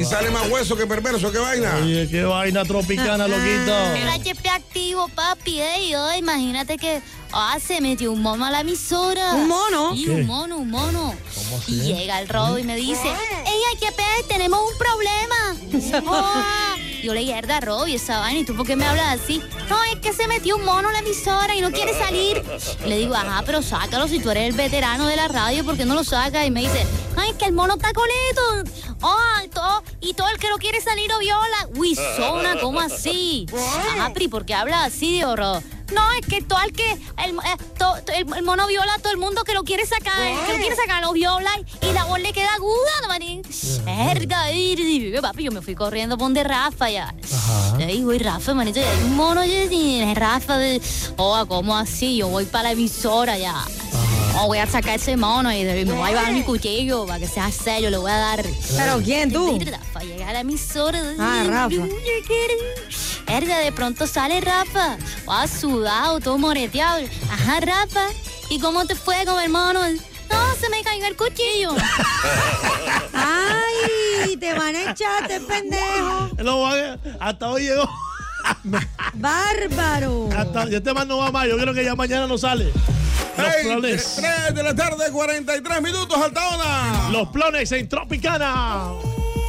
Y sale más hueso que perverso, ¿qué vaina? Oye, qué vaina tropicana, loquito. Era HP activo, papi, imagínate que se metió un mono a la emisora. ¿Un mono? Sí, ¿Qué? un mono. ¿Cómo así? Y llega el Rodo y me dice, HP, tenemos un problema. Yo le dije, Rodo, y esa vaina, ¿y tú por qué me hablas así? No, es que se metió un mono a la emisora y no quiere salir. Y le digo, ajá, pero sácalo si tú eres el veterano de la radio, ¿por qué no lo sacas? Y me dice, es que el mono está coleto. Y todo el que no quiere salir lo viola. Uy, zona, ¿cómo así? Ajá, pero ¿y por qué hablas así, de horror? No, es que todo el que el mono viola a todo el mundo que lo quiere sacar, lo viola y la voz le queda aguda, manín. Papi, yo me fui corriendo por donde Rafa ya. Le digo, Rafa, manito, ya hay un mono, Rafa, ¿cómo así? Yo voy para la emisora ya. Voy a sacar ese mono y me voy a llevar mi cuchillo para que sea serio, le voy a dar. ¿Pero quién, tú? Rafa, llega a la emisora. Rafa. De pronto sale Rafa, sudado, todo moreteado. Ajá, Rafa, ¿y cómo te fue con el mono? No, se me cayó el cuchillo. Ay, te van a echar, pendejo. Hasta hoy llegó. Bárbaro. Ya este man no va más, yo creo que ya mañana no sale. Los Plones. 3 de la tarde, 43 minutos, Altahona. Los Plones en Tropicana.